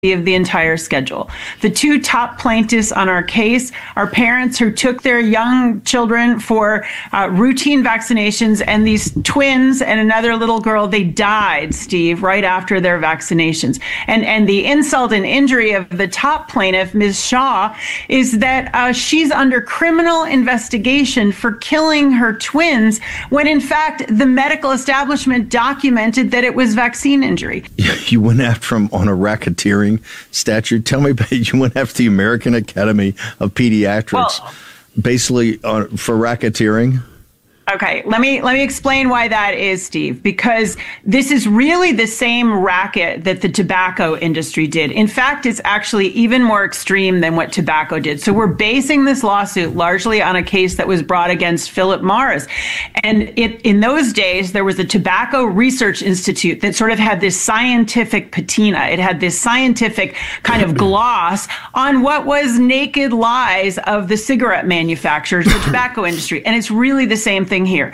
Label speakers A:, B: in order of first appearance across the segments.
A: of the entire schedule. The two top plaintiffs on our case are parents who took their young children for routine vaccinations, and these twins and another little girl, they died, Steve, right after their vaccinations. And the insult and injury of the top plaintiff, Ms. Shaw, is that she's under criminal investigation for killing her twins when, in fact, the medical establishment documented that it was vaccine injury.
B: You went after him on a racketeering statute. Tell me about you went after the American Academy of Pediatrics, basically for racketeering.
A: Okay, let me explain why that is, Steve, because this is really the same racket that the tobacco industry did. In fact, it's actually even more extreme than what tobacco did. So we're basing this lawsuit largely on a case that was brought against Philip Morris. And in those days, there was a Tobacco Research Institute that sort of had this scientific patina. It had this scientific kind of gloss on what was naked lies of the cigarette manufacturers, the tobacco industry. And it's really the same thing here.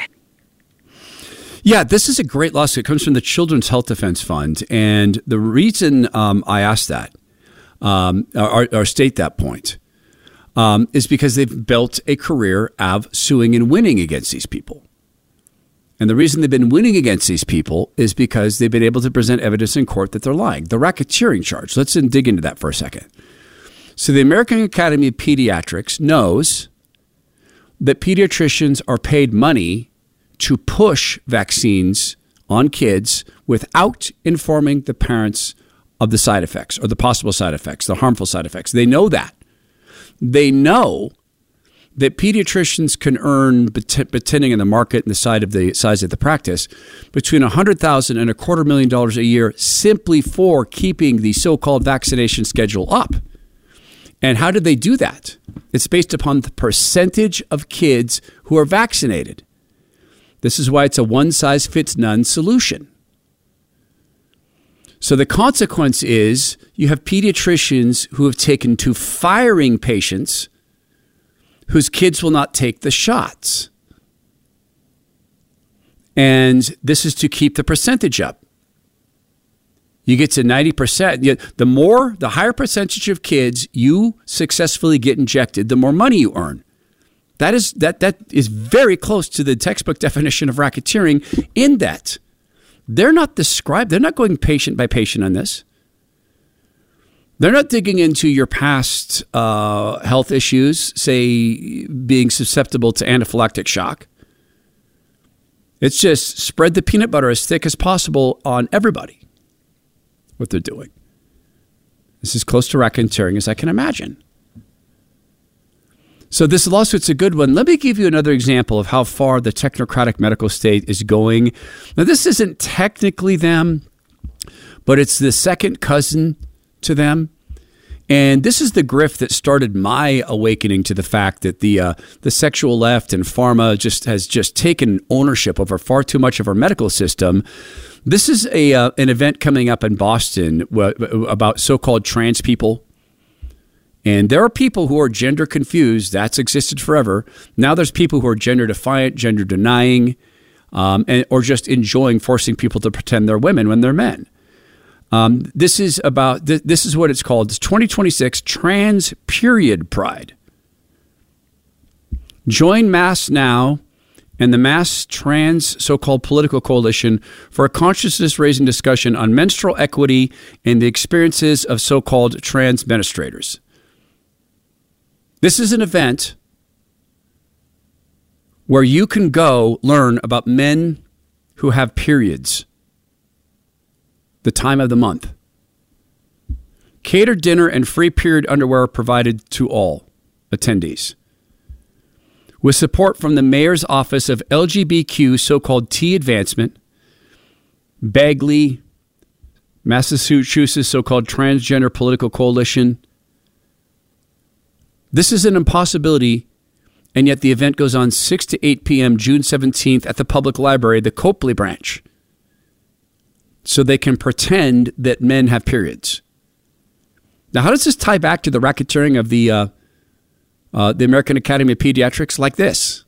C: Yeah, this is a great lawsuit. It comes from the Children's Health Defense Fund. And the reason I asked that, or state that point, is because they've built a career of suing and winning against these people. And the reason they've been winning against these people is because they've been able to present evidence in court that they're lying. The racketeering charge. Let's dig into that for a second. So the American Academy of Pediatrics knows that pediatricians are paid money to push vaccines on kids without informing the parents of the side effects or the possible side effects, the harmful side effects. They know that. They know that pediatricians can earn, depending on the market and the size of the practice, between $100,000 and $250,000 a year simply for keeping the so-called vaccination schedule up. And how did they do that? It's based upon the percentage of kids who are vaccinated. This is why it's a one-size-fits-none solution. So the consequence is you have pediatricians who have taken to firing patients whose kids will not take the shots. And this is to keep the percentage up. You get to 90%. The higher percentage of kids you successfully get injected, the more money you earn. That is very close to the textbook definition of racketeering in that they're not going patient by patient on this. They're not digging into your past health issues, say being susceptible to anaphylactic shock. It's just spread the peanut butter as thick as possible on everybody. What they're doing. This is close to racketeering as I can imagine. So this lawsuit's a good one. Let me give you another example of how far the technocratic medical state is going. Now, this isn't technically them, but it's the second cousin to them. And this is the grift that started my awakening to the fact that the sexual left and pharma has taken ownership over far too much of our medical system. This is an event coming up in Boston about so-called trans people. And there are people who are gender confused. That's existed forever. Now there's people who are gender defiant, gender denying, or just enjoying forcing people to pretend they're women when they're men. This is what it's called. It's 2026 Trans Period Pride. Join Mass Now and the Mass Trans so-called political coalition for a consciousness-raising discussion on menstrual equity and the experiences of so-called trans menstruators. This is an event where you can go learn about men who have periods, the time of the month. Catered dinner and free period underwear provided to all attendees. With support from the Mayor's Office of LGBTQ so-called T Advancement, Bagley, Massachusetts so-called Transgender Political Coalition. This is an impossibility, and yet the event goes on 6 to 8 p.m. June 17th at the Public Library, the Copley branch, so they can pretend that men have periods. Now, how does this tie back to the racketeering of the American Academy of Pediatrics? Like this.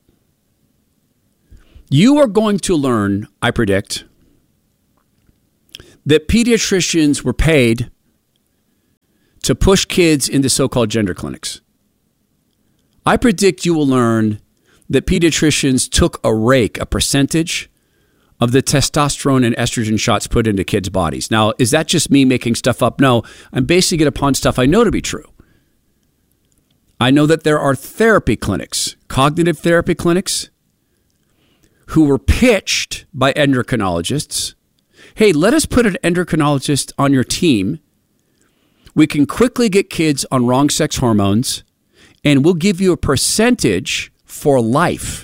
C: You are going to learn, I predict, that pediatricians were paid to push kids into so-called gender clinics. I predict you will learn that pediatricians took a percentage of the testosterone and estrogen shots put into kids' bodies. Now, is that just me making stuff up? No, I'm basing it upon stuff I know to be true. I know that there are therapy clinics, cognitive therapy clinics, who were pitched by endocrinologists. Hey, let us put an endocrinologist on your team. We can quickly get kids on wrong sex hormones, and we'll give you a percentage for life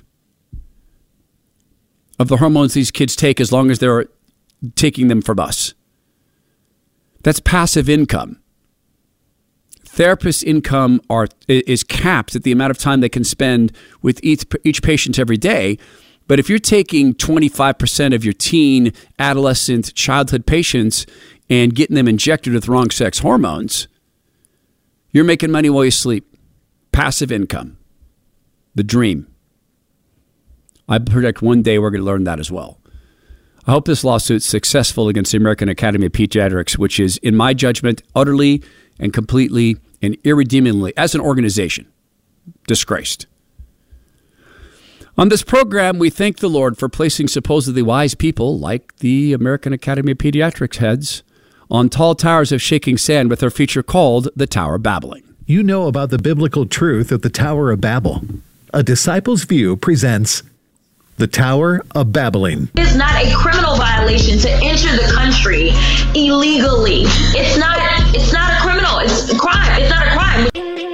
C: of the hormones these kids take as long as they're taking them from us. That's passive income. Therapists' income is capped at the amount of time they can spend with each patient every day. But if you're taking 25% of your teen, adolescent, childhood patients and getting them injected with wrong sex hormones, you're making money while you sleep. Passive income. The dream. I predict one day we're going to learn that as well. I hope this lawsuit's successful against the American Academy of Pediatrics, which is, in my judgment, utterly and completely and irredeemably, as an organization, disgraced. On this program, we thank the Lord for placing supposedly wise people like the American Academy of Pediatrics heads on tall towers of shaking sand with their feature called The Tower of Babbling.
D: You know about the biblical truth of the Tower of Babel. A Disciple's View presents The Tower of Babbling.
E: It is not a criminal violation to enter the country illegally. It's not a criminal. It's a crime. It's not a crime.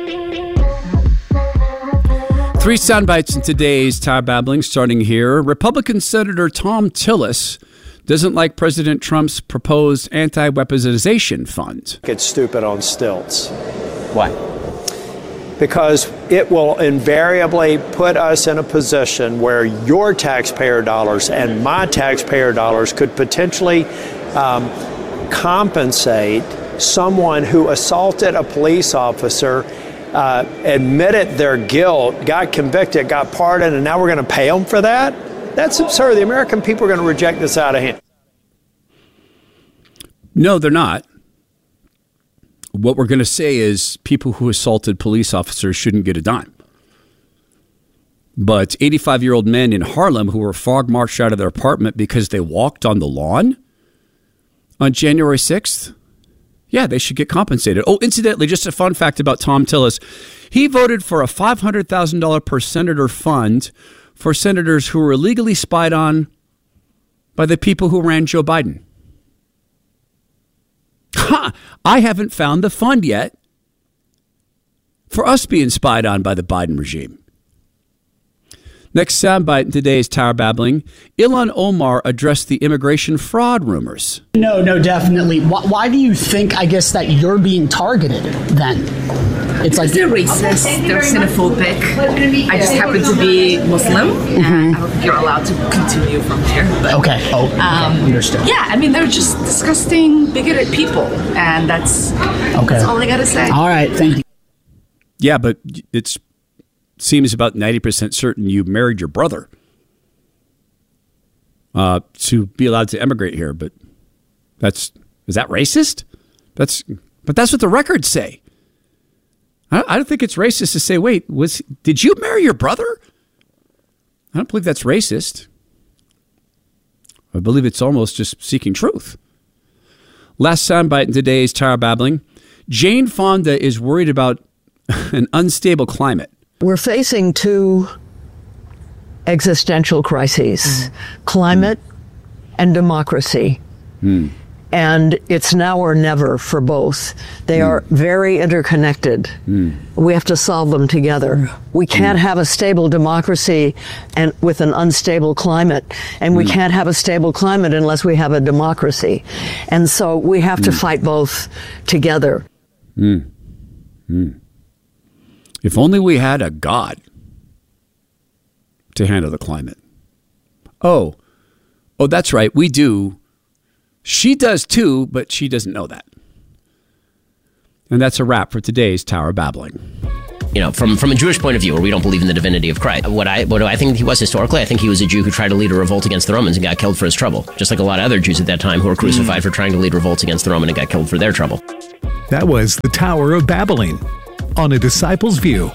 C: 3 sound bites in today's Tower Babbling, starting here. Republican Senator Thom Tillis doesn't like President Trump's proposed anti-weaponization fund.
F: It's stupid on stilts.
G: Why?
F: Because it will invariably put us in a position where your taxpayer dollars and my taxpayer dollars could potentially compensate someone who assaulted a police officer, admitted their guilt, got convicted, got pardoned, and now we're going to pay them for that? That's absurd. The American people are going to reject this out of hand.
C: No, they're not. What we're going to say is people who assaulted police officers shouldn't get a dime. But 85-year-old men in Harlem who were fog marched out of their apartment because they walked on the lawn on January 6th, yeah, they should get compensated. Oh, incidentally, just a fun fact about Thom Tillis. He voted for a $500,000 per senator fund for senators who were illegally spied on by the people who ran Joe Biden. I haven't found the fund yet for us being spied on by the Biden regime. Next soundbite in today's Tower Babbling. Ilhan Omar addressed the immigration fraud rumors.
H: No, definitely. Why do you think, I guess, that you're being targeted then? It's like
I: they're racist, they're xenophobic. I just happen to be Muslim, and I don't think you're allowed to continue from there. But,
H: okay. Understood.
I: Yeah, I mean, they're just disgusting, bigoted people, and that's all I got to say.
H: All right, thank you.
C: Yeah, but it seems about 90% certain you married your brother to be allowed to emigrate here. But is that racist? But that's what the records say. I don't think it's racist to say, wait, did you marry your brother? I don't believe that's racist. I believe it's almost just seeking truth. Last soundbite in today's Tower Babbling. Jane Fonda is worried about an unstable climate.
J: We're facing 2 existential crises, climate and democracy. And it's now or never for both. They are very interconnected. We have to solve them together. We can't have a stable democracy and with an unstable climate, and we can't have a stable climate unless we have a democracy. And so we have to fight both together.
C: If only we had a God to handle the climate. Oh, that's right. We do. She does too, but she doesn't know that. And that's a wrap for today's Tower Babbling.
G: You know, from a Jewish point of view, where we don't believe in the divinity of Christ, what do I think he was historically? I think he was a Jew who tried to lead a revolt against the Romans and got killed for his trouble. Just like a lot of other Jews at that time who were crucified for trying to lead revolts against the Roman and got killed for their trouble.
D: That was The Tower of Babel on A Disciple's View.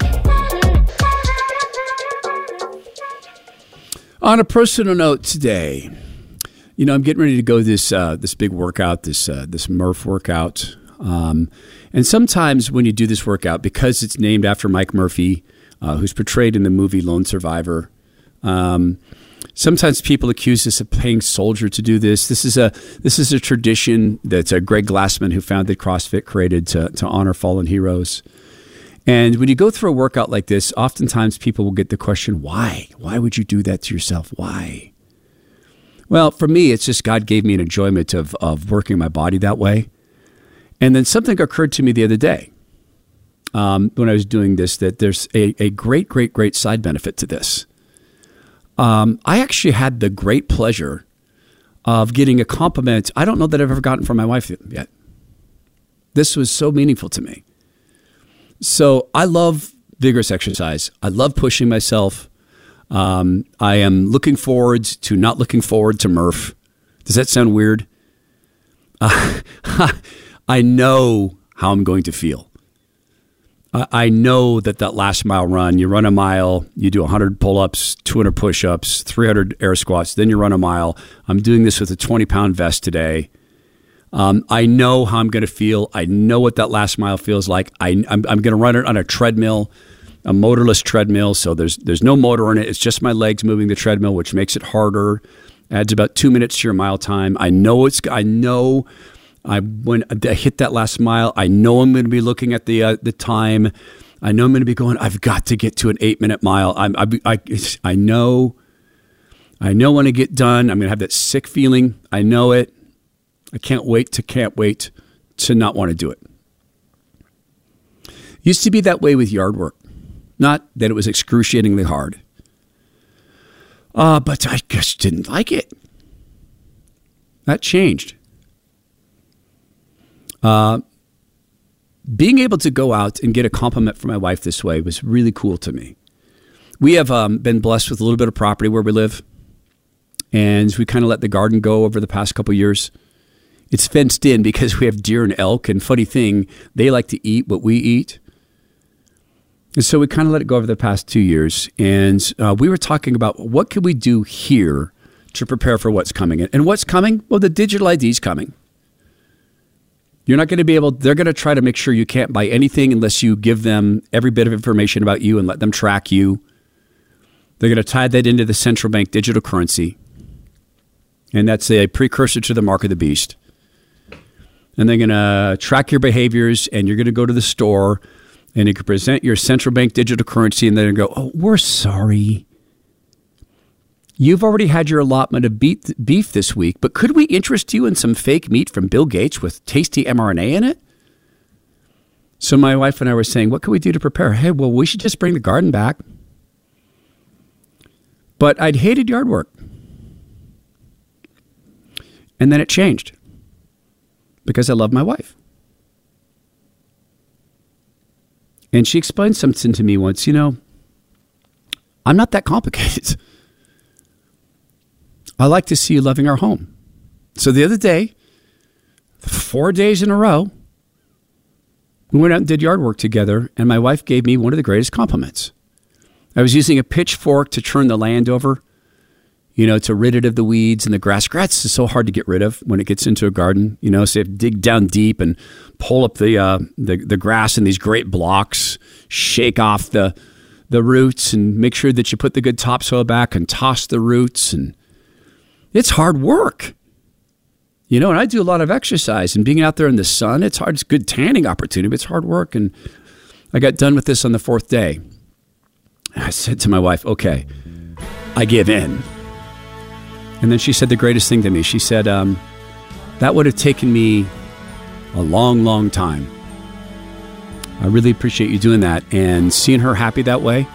C: On a personal note today, I'm getting ready to go this big workout, this Murph workout. And sometimes when you do this workout, because it's named after Mike Murphy, who's portrayed in the movie Lone Survivor, sometimes people accuse us of paying soldier to do this. This is a tradition that Greg Glassman, who founded CrossFit, created to honor fallen heroes. And when you go through a workout like this, oftentimes people will get the question, why? Why would you do that to yourself? Why? Well, for me, it's just God gave me an enjoyment of working my body that way. And then something occurred to me the other day when I was doing this, that there's a great, great, great side benefit to this. I actually had the great pleasure of getting a compliment I don't know that I've ever gotten from my wife yet. This was so meaningful to me. So I love vigorous exercise. I love pushing myself. I am looking forward to not looking forward to Murph. Does that sound weird? I know how I'm going to feel. I know that last mile run, you run a mile, you do 100 pull-ups, 200 push-ups, 300 air squats, then you run a mile. I'm doing this with a 20-pound vest today. I know how I'm going to feel. I know what that last mile feels like. I'm going to run it on a treadmill, a motorless treadmill. So there's no motor in it. It's just my legs moving the treadmill, which makes it harder. Adds about 2 minutes to your mile time. When I hit that last mile, I know I'm going to be looking at the time. I know I'm going to be going, I've got to get to an 8-minute mile. I know when I get done, I'm going to have that sick feeling. I know it. I can't wait to not want to do it. Used to be that way with yard work. Not that it was excruciatingly hard. But I just didn't like it. That changed. Being able to go out and get a compliment from my wife this way was really cool to me. We have been blessed with a little bit of property where we live, and we kind of let the garden go over the past couple of years. It's fenced in because we have deer and elk, and funny thing, they like to eat what we eat. And so we kind of let it go over the past 2 years, and we were talking about what can we do here to prepare for what's coming. And what's coming? Well, the digital ID is coming. You're not going to be able, they're going to try to make sure you can't buy anything unless you give them every bit of information about you and let them track you. They're going to tie that into the central bank digital currency. And that's a precursor to the mark of the beast. And they're going to track your behaviors, and you're going to go to the store and you can present your central bank digital currency, and they're going to go, oh, we're sorry. You've already had your allotment of beef this week, but could we interest you in some fake meat from Bill Gates with tasty mRNA in it? So my wife and I were saying, what can we do to prepare? Hey, well, we should just bring the garden back. But I'd hated yard work. And then it changed because I love my wife. And she explained something to me once, I'm not that complicated. I like to see you loving our home. So the other day, 4 days in a row, we went out and did yard work together, and my wife gave me one of the greatest compliments. I was using a pitchfork to turn the land over, to rid it of the weeds and the grass. Grass is so hard to get rid of when it gets into a garden, so you have to dig down deep and pull up the grass in these great blocks, shake off the roots and make sure that you put the good topsoil back and toss the roots. And it's hard work, and I do a lot of exercise, and being out there in the sun, it's hard. It's a good tanning opportunity, but it's hard work. And I got done with this on the 4th day. I said to my wife, okay, I give in. And then she said the greatest thing to me. She said, that would have taken me a long, long time. I really appreciate you doing that. And seeing her happy that way,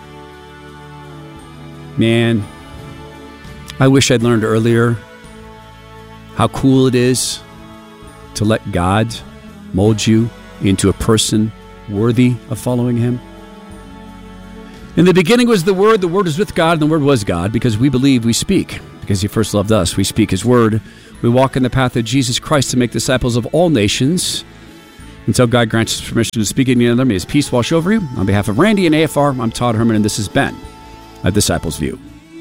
C: man, I wish I'd learned earlier how cool it is to let God mold you into a person worthy of following him. In the beginning was the Word was with God, and the Word was God. Because we believe, we speak. Because he first loved us, we speak his word. We walk in the path of Jesus Christ to make disciples of all nations, Until God grants us permission to speak any other, may his peace wash over you. On behalf of Randy and AFR, I'm Todd Herman, and this has been A Disciple's View.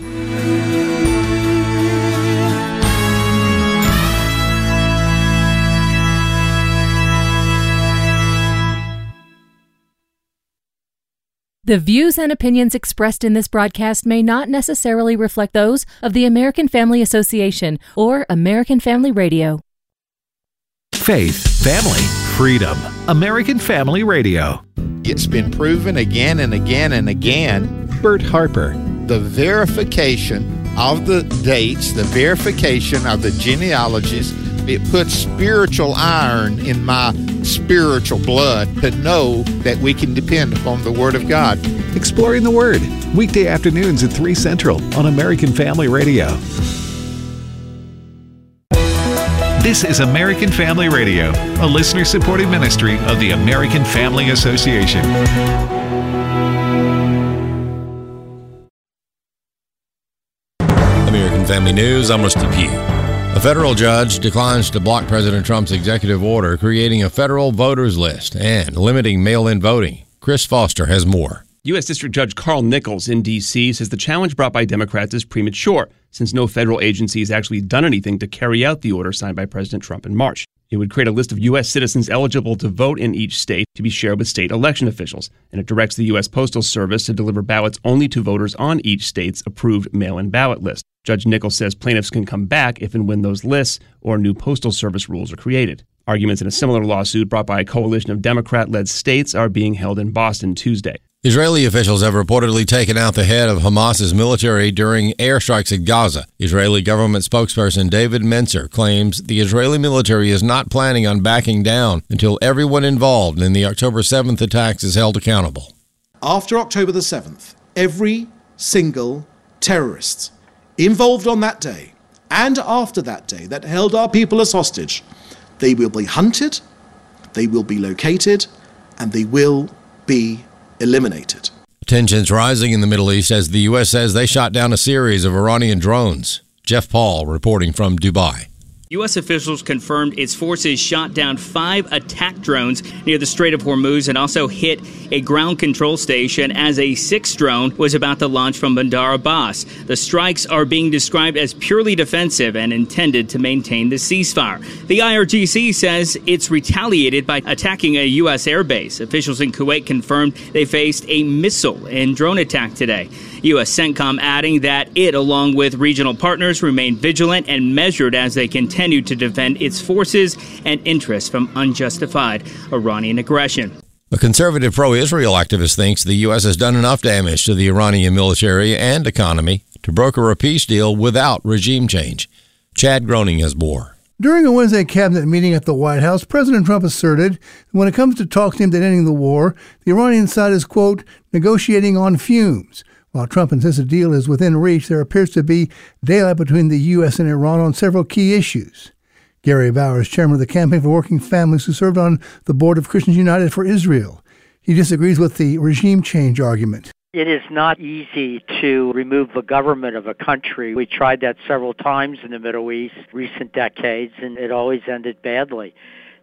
K: The views and opinions expressed in this broadcast may not necessarily reflect those of the American Family Association or American Family Radio.
D: Faith, family, freedom. American Family Radio.
L: It's been proven again and again and again.
D: Bert Harper.
L: The verification of the dates, the verification of the genealogies, it puts spiritual iron in my spiritual blood to know that we can depend upon the Word of God.
D: Exploring the Word, weekday afternoons at 3 Central on American Family Radio. This is American Family Radio, a listener-supported ministry of the American Family Association.
M: American Family News, I'm Rusty Pugh. A federal judge declines to block President Trump's executive order creating a federal voters list and limiting mail-in voting. Chris Foster has more.
N: U.S. District Judge Carl Nichols in D.C. says the challenge brought by Democrats is premature, since no federal agency has actually done anything to carry out the order signed by President Trump in March. It would create a list of U.S. citizens eligible to vote in each state to be shared with state election officials, and it directs the U.S. Postal Service to deliver ballots only to voters on each state's approved mail-in ballot list. Judge Nichols says plaintiffs can come back if and when those lists or new Postal Service rules are created. Arguments in a similar lawsuit brought by a coalition of Democrat-led states are being held in Boston Tuesday.
M: Israeli officials have reportedly taken out the head of Hamas's military during airstrikes at Gaza. Israeli government spokesperson David Mencer claims the Israeli military is not planning on backing down until everyone involved in the October 7th attacks is held accountable.
O: After October the 7th, every single terrorist involved on that day and after that day that held our people as hostage, they will be hunted, they will be located, and they will be eliminated.
M: Tensions rising in the Middle East as the U.S. says they shot down a series of Iranian drones. Jeff Paul reporting from Dubai.
P: U.S. officials confirmed its forces shot down 5 attack drones near the Strait of Hormuz and also hit a ground control station as a 6th drone was about to launch from Bandar Abbas. The strikes are being described as purely defensive and intended to maintain the ceasefire. The IRGC says it's retaliated by attacking a U.S. airbase. Officials in Kuwait confirmed they faced a missile and drone attack today. U.S. CENTCOM adding that it, along with regional partners, remain vigilant and measured as they continue to defend its forces and interests from unjustified Iranian aggression.
M: A conservative pro-Israel activist thinks the U.S. has done enough damage to the Iranian military and economy to broker a peace deal without regime change. Chad Groening has more.
Q: During a Wednesday cabinet meeting at the White House, President Trump asserted that when it comes to talking aimed at ending the war, the Iranian side is, quote, negotiating on fumes. While Trump insists a deal is within reach, there appears to be daylight between the U.S. and Iran on several key issues. Gary Bowers, chairman of the Campaign for Working Families, who served on the board of Christians United for Israel. He disagrees with the regime change argument.
R: It is not easy to remove the government of a country. We tried that several times in the Middle East, recent decades, and it always ended badly.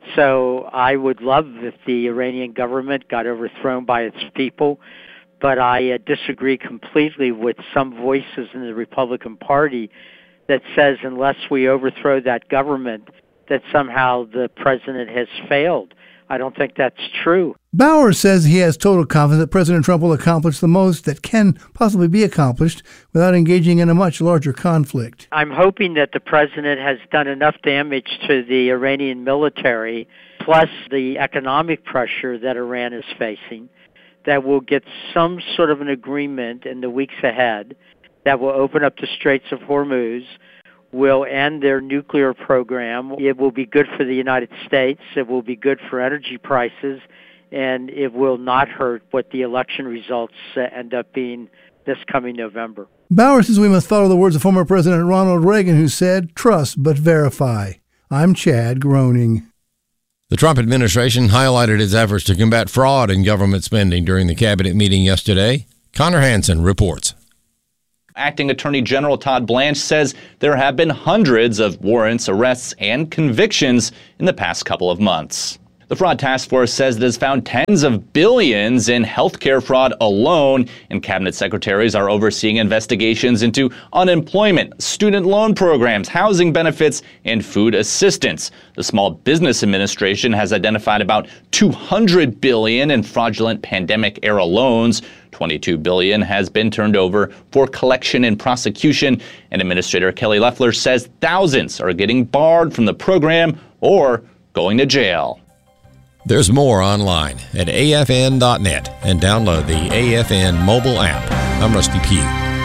R: So I would love if the Iranian government got overthrown by its people, but I disagree completely with some voices in the Republican Party that says unless we overthrow that government, that somehow the president has failed. I don't think that's true.
Q: Bowers says he has total confidence that President Trump will accomplish the most that can possibly be accomplished without engaging in a much larger conflict.
R: I'm hoping that the president has done enough damage to the Iranian military, plus the economic pressure that Iran is facing, that we'll get some sort of an agreement in the weeks ahead that will open up the Straits of Hormuz, will end their nuclear program. It will be good for the United States. It will be good for energy prices, and it will not hurt what the election results end up being this coming November.
Q: Bowers says we must follow the words of former President Ronald Reagan, who said, "Trust but verify." I'm Chad Groening.
M: The Trump administration highlighted its efforts to combat fraud in government spending during the cabinet meeting yesterday. Connor Hansen reports.
S: Acting Attorney General Todd Blanche says there have been hundreds of warrants, arrests, and convictions in the past couple of months. The fraud task force says it has found tens of billions in healthcare fraud alone, and cabinet secretaries are overseeing investigations into unemployment, student loan programs, housing benefits, and food assistance. The Small Business Administration has identified about $200 billion in fraudulent pandemic-era loans. $22 billion has been turned over for collection and prosecution, and Administrator Kelly Loeffler says thousands are getting barred from the program or going to jail.
M: There's more online at afn.net and download the AFN mobile app. I'm Rusty Pugh.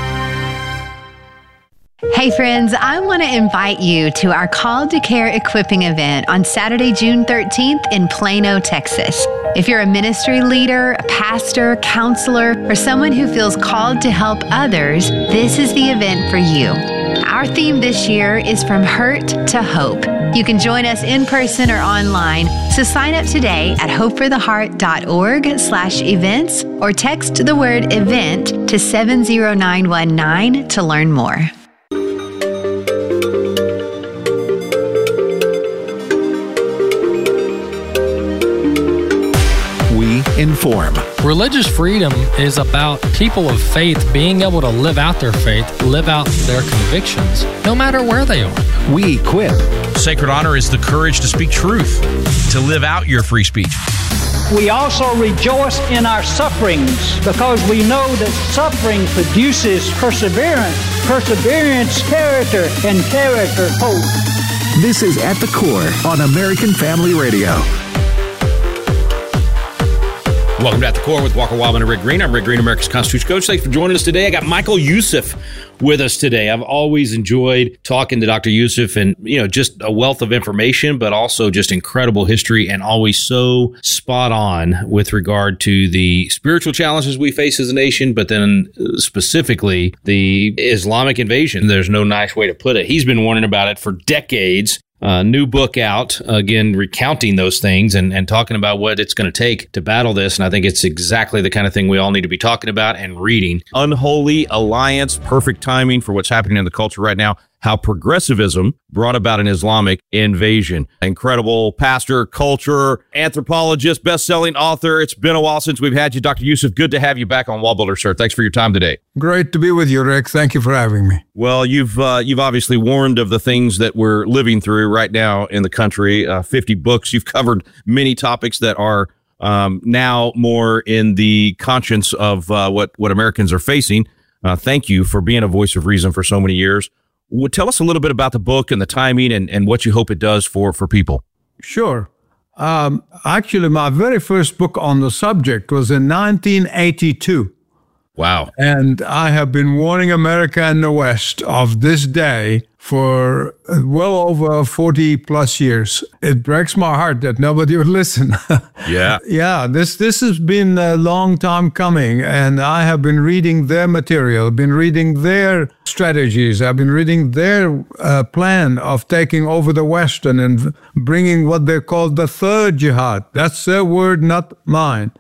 T: Hey friends, I want to invite you to our Call to Care equipping event on Saturday, June 13th in Plano, Texas. If you're a ministry leader, a pastor, counselor, or someone who feels called to help others, this is the event for you. Our theme this year is From Hurt to Hope. You can join us in person or online, so sign up today at hopefortheheart.org/events or text the word event to 70919 to learn more.
D: We inform.
U: Religious freedom is about people of faith being able to live out their faith, live out their convictions, no matter where they are.
D: We equip.
V: Sacred honor is the courage to speak truth, to live out your free speech.
W: We also rejoice in our sufferings because we know that suffering produces perseverance, perseverance, character, and character, hope.
D: This is At the Core on American Family Radio.
V: Welcome to At the Core with Walker Wildman and Rick Green. I'm Rick Green, America's Constitution Coach. Thanks for joining us today. I got Michael Youssef with us today. I've always enjoyed talking to Dr. Youssef, and, just a wealth of information, but also just incredible history, and always so spot on with regard to the spiritual challenges we face as a nation, but then specifically the Islamic invasion. There's no nice way to put it. He's been warning about it for decades. New book out, again, recounting those things and talking about what it's going to take to battle this. And I think it's exactly the kind of thing we all need to be talking about and reading. Unholy Alliance, perfect timing for what's happening in the culture right now. How progressivism brought about an Islamic invasion. Incredible pastor, culture, anthropologist, best-selling author. It's been a while since we've had you, Dr. Youssef. Good to have you back on Wallbuilder, sir. Thanks for your time today.
X: Great to be with you, Rick. Thank you for having me.
V: Well, you've obviously warned of the things that we're living through right now in the country. 50 books. You've covered many topics that are now more in the conscience of what Americans are facing. Thank you for being a voice of reason for so many years. Tell us a little bit about the book and the timing and what you hope it does for people.
X: Sure. Actually, my very first book on the subject was in 1982.
V: Wow.
X: And I have been warning America and the West of this day for well over 40 plus years. It breaks my heart that nobody would listen.
V: Yeah.
X: Yeah, this has been a long time coming, and I have been reading their material, been reading their strategies. I've been reading their plan of taking over the West and bringing what they call the third jihad. That's their word, not mine.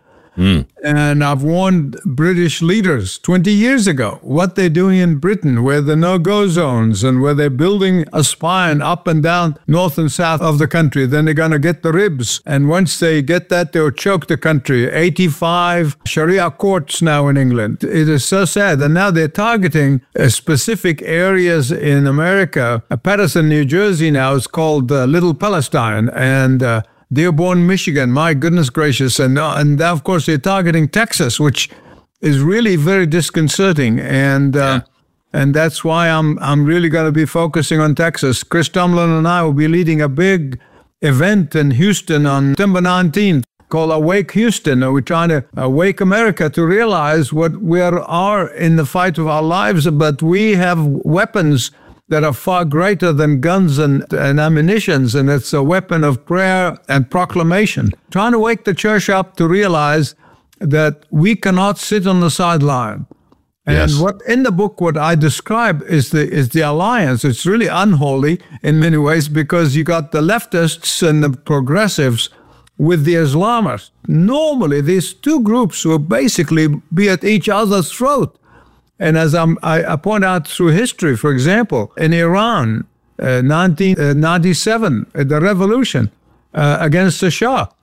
X: And I've warned British leaders 20 years ago what they're doing in Britain, where the no-go zones and where they're building a spine up and down north and south of the country. Then they're going to get the ribs. And once they get that, they'll choke the country. 85 Sharia courts now in England. It is so sad. And now they're targeting specific areas in America. Patterson, New Jersey now is called Little Palestine. And Dearborn, Michigan, my goodness gracious. And of course, they're targeting Texas, which is really very disconcerting. And that's why I'm really going to be focusing on Texas. Chris Tomlin and I will be leading a big event in Houston on September 19th called Awake Houston. We're trying to awake America to realize what we are in the fight of our lives, but we have weapons that are far greater than guns and ammunitions, and it's a weapon of prayer and proclamation. Trying to wake the church up to realize that we cannot sit on the sideline.
V: Yes.
X: And what in the book, what I describe is the alliance. It's really unholy in many ways because you got the leftists and the progressives with the Islamists. Normally, these two groups will basically be at each other's throat. And as I point out through history, for example, in Iran, 1997, the revolution against the Shah,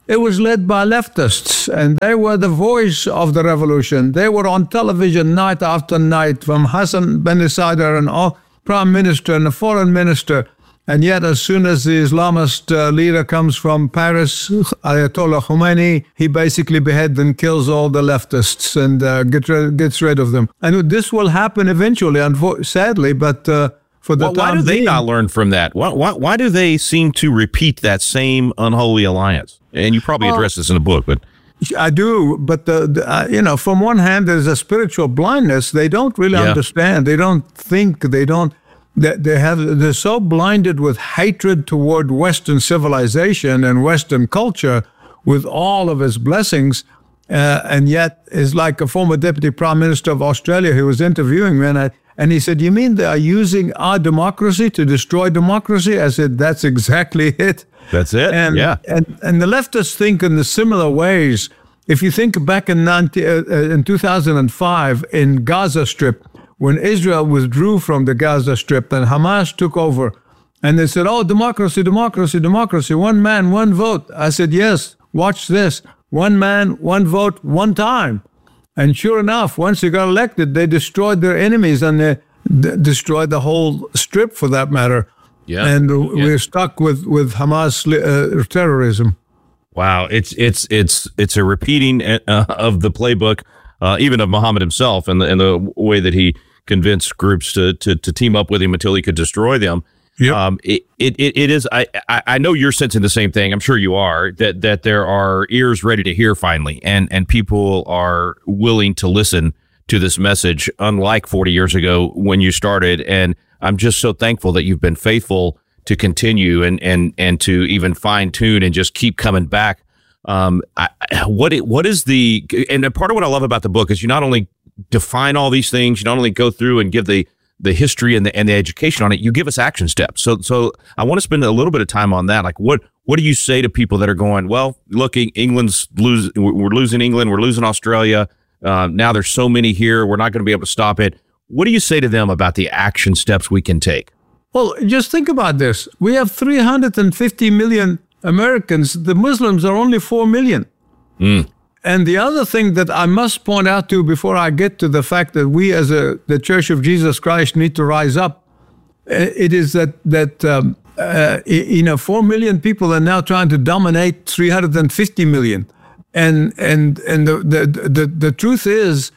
X: It was led by leftists, and they were the voice of the revolution. They were on television night after night, from Hassan Ben-Sadr and all prime minister and the foreign minister. And yet, as soon as the Islamist leader comes from Paris, Ayatollah Khomeini, he basically beheads and kills all the leftists and gets rid of them. And this will happen eventually, sadly, but for the time
A: why do they
X: being,
A: not learn from that? Why do they seem to repeat that same unholy alliance? And you probably address this in the book, but
X: I do. But from one hand, there's a spiritual blindness. They don't really understand. They don't think. They don't. They're so blinded with hatred toward Western civilization and Western culture, with all of its blessings, and yet is like a former deputy prime minister of Australia who was interviewing me, and he said, "You mean they are using our democracy to destroy democracy?" I said, "That's exactly it."
A: That's it.
X: And the leftists think in the similar ways. If you think back in 2005 in Gaza Strip, when Israel withdrew from the Gaza Strip and Hamas took over, and they said, "Oh, democracy, democracy, democracy, one man, one vote." I said, "Yes, watch this. One man, one vote, one time." And sure enough, once they got elected, they destroyed their enemies, and they destroyed the whole strip for that matter.
A: Yeah.
X: And we're stuck with Hamas terrorism.
A: Wow, it's a repeating of the playbook, even of Muhammad himself, and the way that he convinced groups to team up with him until he could destroy them.
X: Yep.
A: It is. I know you're sensing the same thing. I'm sure you are. That there are ears ready to hear finally, and people are willing to listen to this message, unlike 40 years ago when you started. And I'm just so thankful that you've been faithful to continue and to even fine tune and just keep coming back. What is the, and part of what I love about the book is you not only define all these things, you not only go through and give the history and the education on it, you give us action steps. So I want to spend a little bit of time on that. Like what do you say to people that are going, well, look, we're losing England, we're losing Australia. Now there's so many here, we're not going to be able to stop it. What do you say to them about the action steps we can take?
X: Well, just think about this. We have 350 million Americans. The Muslims are only 4 million. And the other thing that I must point out to before I get to the fact that we as the Church of Jesus Christ need to rise up, it is that 4 million people are now trying to dominate 350 million. And the truth is,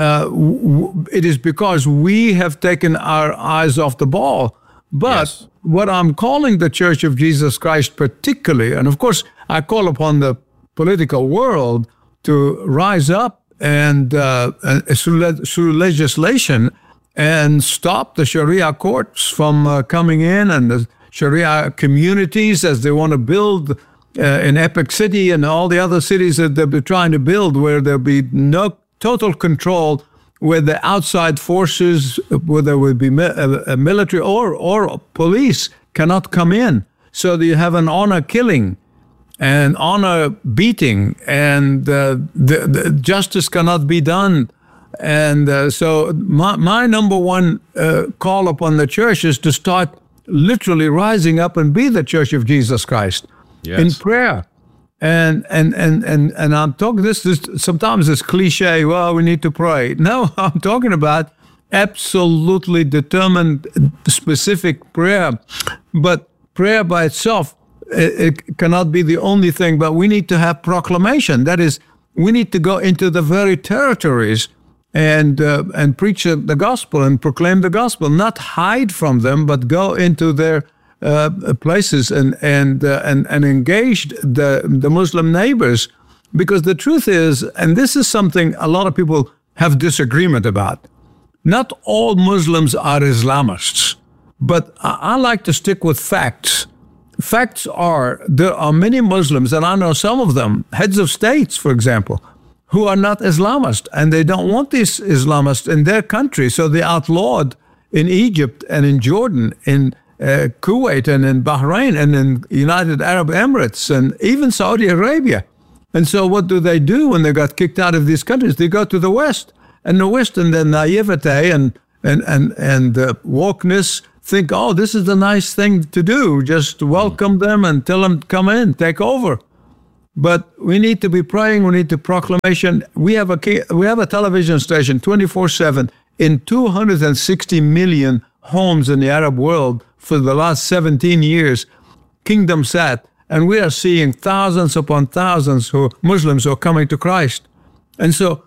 X: it is because we have taken our eyes off the ball. But what I'm calling the Church of Jesus Christ particularly, and of course I call upon the political world to rise up and through legislation and stop the Sharia courts from coming in, and the Sharia communities as they want to build in Epic City and all the other cities that they're trying to build, where there'll be no total control, where the outside forces, whether it would be military or police, cannot come in. So you have an honor killing and honor beating, and the justice cannot be done. And so my number one call upon the church is to start literally rising up and be the Church of Jesus Christ in prayer. And I'm talking this sometimes it's cliche, well, we need to pray. No, I'm talking about absolutely determined, specific prayer. But prayer by itself, it cannot be the only thing, but we need to have proclamation. That is, we need to go into the very territories and preach the gospel and proclaim the gospel, not hide from them, but go into their places and engage the Muslim neighbors. Because the truth is, and this is something a lot of people have disagreement about, not all Muslims are Islamists, but I like to stick with facts. Facts are, there are many Muslims, and I know some of them, heads of states, for example, who are not Islamist, and they don't want these Islamists in their country, so they outlawed in Egypt and in Jordan, in Kuwait and in Bahrain and in United Arab Emirates and even Saudi Arabia. And so what do they do when they got kicked out of these countries? They go to the West. And the West, in their naivete and wokeness, think, oh, this is a nice thing to do. Just welcome them and tell them, come in, take over. But we need to be praying. We need to proclamation. We have a television station 24/7 in 260 million homes in the Arab world for the last 17 years, Kingdom Sat, and we are seeing thousands upon thousands who Muslims who are coming to Christ. And so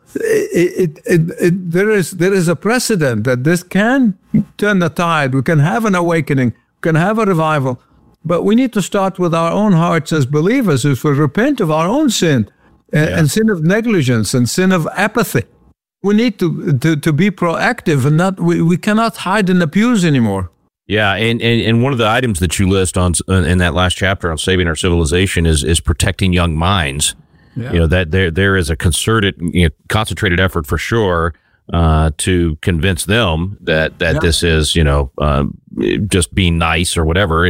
X: there is a precedent that this can turn the tide. We can have an awakening, we can have a revival, but we need to start with our own hearts as believers, if we repent of our own sin and sin of negligence and sin of apathy. We need to be proactive, and not we cannot hide in the pews anymore.
A: Yeah, and one of the items that you list on in that last chapter on saving our civilization is protecting young minds. Yeah. You know, that there is a concerted, concentrated effort for sure to convince them that this is, just being nice or whatever.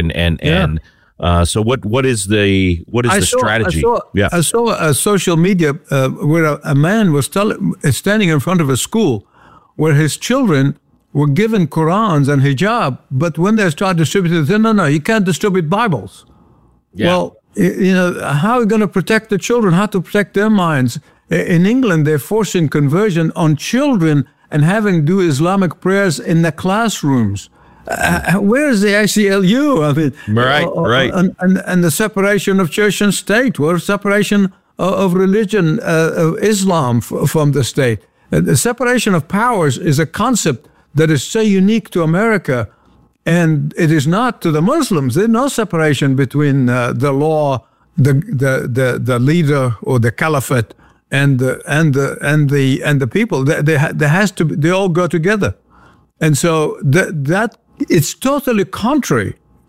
A: So what is the strategy?
X: I saw a social media where a man was standing in front of a school where his children were given Qurans and hijab, but when they started distributing, they said, no, you can't distribute Bibles. Yeah. Well, how are we going to protect the children? How to protect their minds? In England, they're forcing conversion on children and having do Islamic prayers in the classrooms. Where is the ACLU? I mean,
A: right.
X: And the separation of church and state, or separation of religion, of Islam from the state. The separation of powers is a concept that is so unique to America. And it is not to the Muslims. There's no separation between the law, the leader or the caliphate, and the people. There has to be, they all go together, and so that it's totally contrary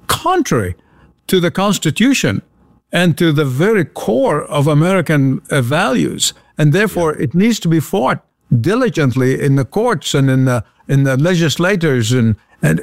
X: to the Constitution and to the very core of American values, and therefore it needs to be fought diligently in the courts and in the legislators and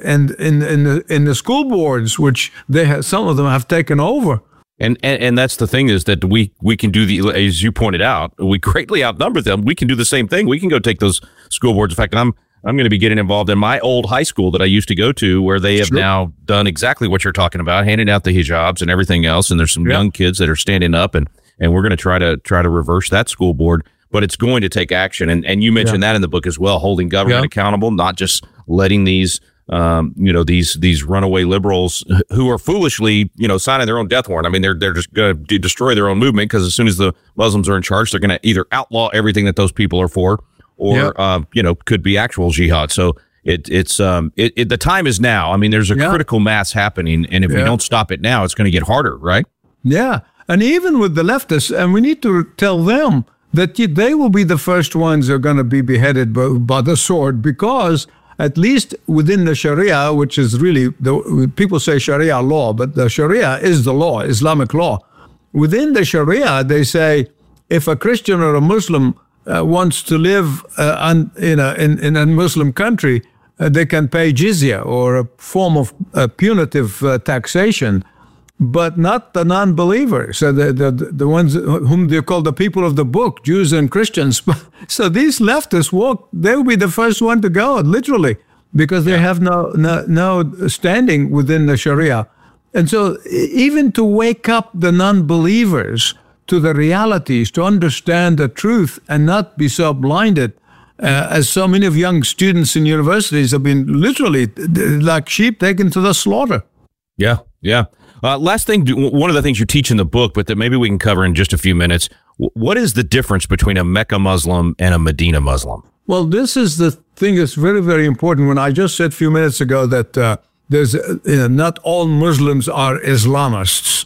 X: in the school boards, which some of them have taken over.
A: And that's the thing, is that we can do as you pointed out, we greatly outnumber them. We can do the same thing. We can go take those school boards. In fact, I'm going to be getting involved in my old high school that I used to go to, where they have now done exactly what you're talking about, handing out the hijabs and everything else. And there's some young kids that are standing up, and we're going to try to reverse that school board. But it's going to take action. And you mentioned that in the book as well, holding government accountable, not just letting these these runaway liberals who are foolishly, signing their own death warrant. I mean, they're just going to destroy their own movement, because as soon as the Muslims are in charge, they're going to either outlaw everything that those people are for, or could be actual jihad. So it's the time is now. I mean, there's a critical mass happening, and if we don't stop it now, it's going to get harder, right?
X: Yeah, and even with the leftists, and we need to tell them that they will be the first ones who are going to be beheaded by the sword, because at least within the Sharia, which is really, people say Sharia law, but the Sharia is the law, Islamic law. Within the Sharia, they say if a Christian or a Muslim wants to live in a Muslim country, they can pay jizya, or a form of punitive taxation, but not the non-believers, so the ones whom they call the people of the book, Jews and Christians. So these leftists they will be the first one to go, literally, because they have no standing within the Sharia. And so even to wake up the non-believers to the realities, to understand the truth and not be so blinded, as so many of young students in universities have been literally like sheep taken to the slaughter.
A: Yeah. Last thing, one of the things you teach in the book, but that maybe we can cover in just a few minutes, what is the difference between a Mecca Muslim and a Medina Muslim?
X: Well, this is the thing that's very, very important. When I just said a few minutes ago that there's not all Muslims are Islamists.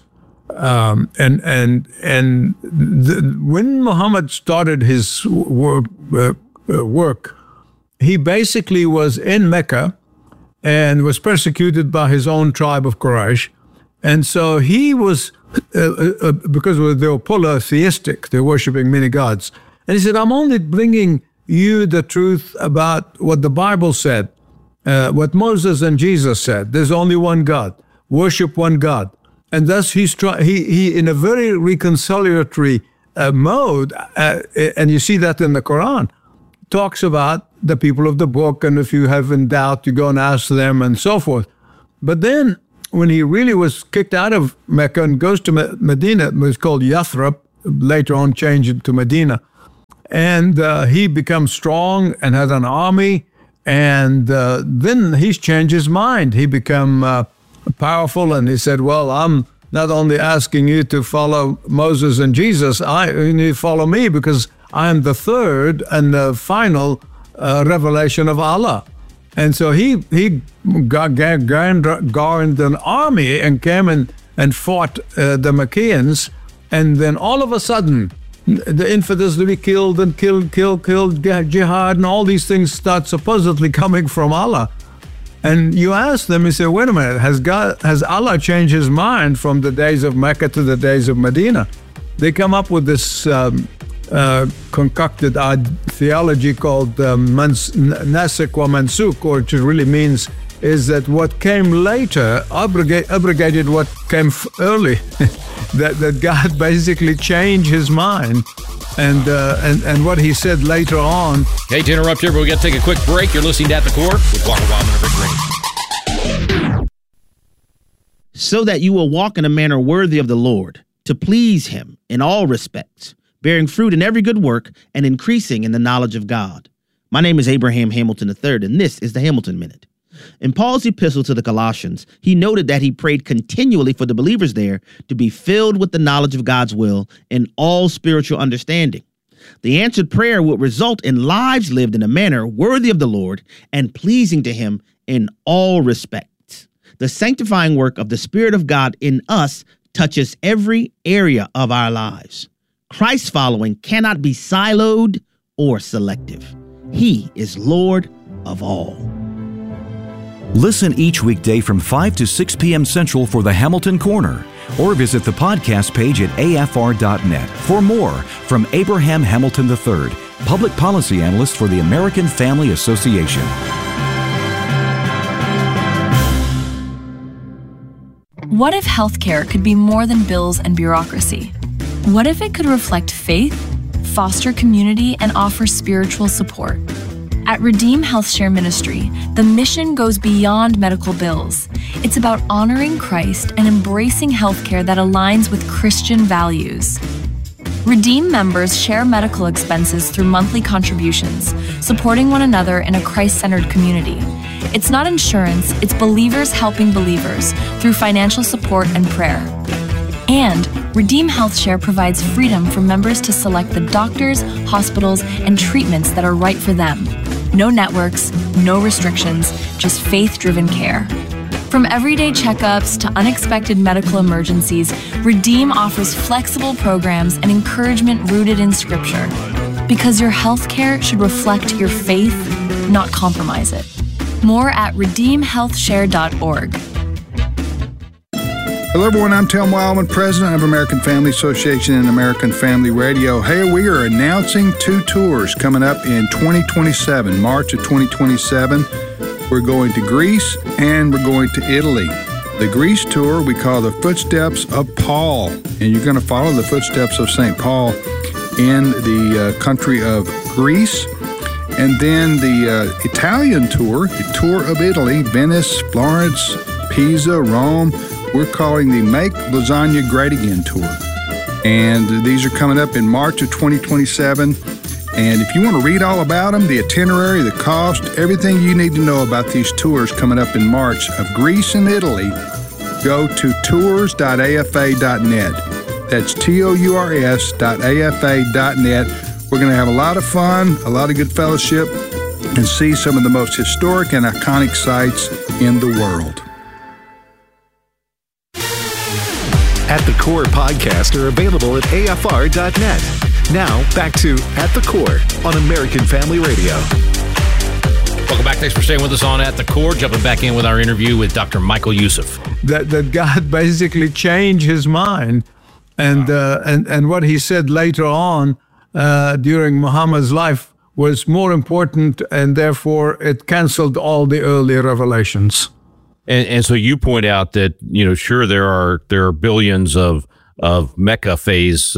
X: When Muhammad started his work, he basically was in Mecca and was persecuted by his own tribe of Quraysh. And so he was, because they were polytheistic, they're worshiping many gods. And he said, I'm only bringing you the truth about what the Bible said, what Moses and Jesus said. There's only one God. Worship one God. And thus he in a very reconciliatory mode, and you see that in the Quran, talks about the people of the book, and if you have in doubt, you go and ask them, and so forth. But then when he really was kicked out of Mecca and goes to Medina, it was called Yathrib, later on changed it to Medina. And he becomes strong and has an army. And then he's changed his mind. He become powerful, and he said, well, I'm not only asking you to follow Moses and Jesus, you need to follow me because I am the third and the final revelation of Allah. And so he garnered an army and came and fought the Maccabees. And then all of a sudden, the infidels to be killed and killed, jihad, and all these things start supposedly coming from Allah. And you ask them, you say, wait a minute, has Allah changed his mind from the days of Mecca to the days of Medina? They come up with this concocted theology called Nasikh wa Mansukh, which really means is that what came later abrogated what came early. that God basically changed his mind. And what he said later on.
V: Hate to interrupt here, but we got to take a quick break. You're listening to At the Core with Walker Wildman and Rick Green.
B: So that you will walk in a manner worthy of the Lord, to please him in all respects, bearing fruit in every good work and increasing in the knowledge of God. My name is Abraham Hamilton III, and this is the Hamilton Minute. In Paul's epistle to the Colossians, he noted that he prayed continually for the believers there to be filled with the knowledge of God's will and all spiritual understanding. The answered prayer would result in lives lived in a manner worthy of the Lord and pleasing to him in all respects. The sanctifying work of the Spirit of God in us touches every area of our lives. Christ's following cannot be siloed or selective. He is Lord of all.
E: Listen each weekday from 5 to 6 p.m. Central for the Hamilton Corner, or visit the podcast page at afr.net for more from Abraham Hamilton III, Public Policy Analyst for the American Family Association.
F: What if healthcare could be more than bills and bureaucracy? What if it could reflect faith, foster community, and offer spiritual support? At Redeem Health Share Ministry, the mission goes beyond medical bills. It's about honoring Christ and embracing healthcare that aligns with Christian values. Redeem members share medical expenses through monthly contributions, supporting one another in a Christ-centered community. It's not insurance, it's believers helping believers through financial support and prayer. And Redeem Health Share provides freedom for members to select the doctors, hospitals, and treatments that are right for them. No networks, no restrictions, just faith-driven care. From everyday checkups to unexpected medical emergencies, Redeem offers flexible programs and encouragement rooted in Scripture. Because your health care should reflect your faith, not compromise it. More at redeemhealthshare.org.
I: Hello, everyone. I'm Tim Wildman, president of American Family Association and American Family Radio. Hey, we are announcing 2 tours coming up in 2027, March of 2027. We're going to Greece and we're going to Italy. The Greece tour we call the Footsteps of Paul, and you're going to follow the footsteps of St. Paul in the country of Greece. And then the Italian tour, the Tour of Italy, Venice, Florence, Pisa, Rome. We're calling the Make Lasagna Great Again tour. And these are coming up in March of 2027. And if you want to read all about them, the itinerary, the cost, everything you need to know about these tours coming up in March of Greece and Italy, go to tours.afa.net. That's tours.afa.net. We're going to have a lot of fun, a lot of good fellowship, and see some of the most historic and iconic sites in the world.
D: At the Core podcasts are available at afr.net. Now, back to At the Core on American Family Radio.
V: Welcome back. Thanks for staying with us on At the Core. Jumping back in with our interview with Dr. Michael Youssef.
X: That God basically changed his mind. And what he said later on during Muhammad's life was more important, and therefore it canceled all the early revelations.
A: And so you point out that, sure, there are billions of Mecca phase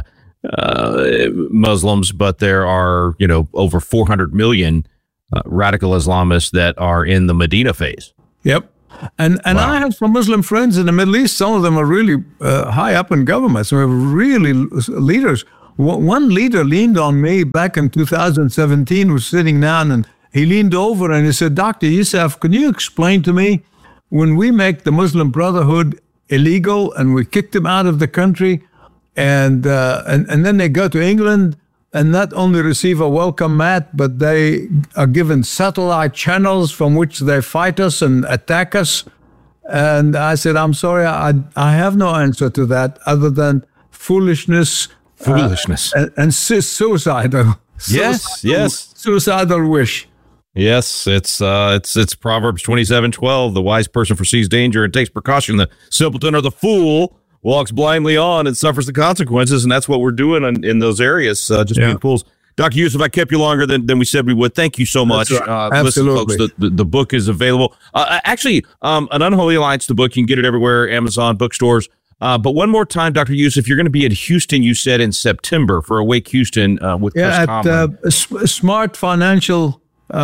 A: Muslims, but there are, over 400 million radical Islamists that are in the Medina phase.
X: Yep. And I have some Muslim friends in the Middle East. Some of them are really high up in government. Some are really leaders. One leader leaned on me back in 2017, was sitting down, and he leaned over and he said, Dr. Youssef, can you explain to me, when we make the Muslim Brotherhood illegal and we kick them out of the country, and then they go to England and not only receive a welcome mat, but they are given satellite channels from which they fight us and attack us? And I said, I'm sorry, I have no answer to that other than foolishness. And suicidal.
A: Yes.
X: Suicidal wish.
A: Yes, it's Proverbs 27:12. The wise person foresees danger and takes precaution. The simpleton or the fool walks blindly on and suffers the consequences. And that's what we're doing in those areas, being fools. Dr. Youssef, I kept you longer than we said we would. Thank you so much.
X: Absolutely.
A: Listen, folks, the book is available. Actually, An Unholy Alliance, the book, you can get it everywhere, Amazon, bookstores. But one more time, Dr. Youssef, you're going to be in Houston, you said, in September for Awake Houston with Chris Tomlin.
X: At Smart Financial